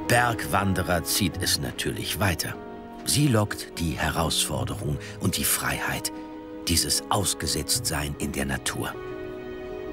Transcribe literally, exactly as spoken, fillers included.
Bergwanderer zieht es natürlich weiter. Sie lockt die Herausforderung und die Freiheit, dieses Ausgesetztsein in der Natur.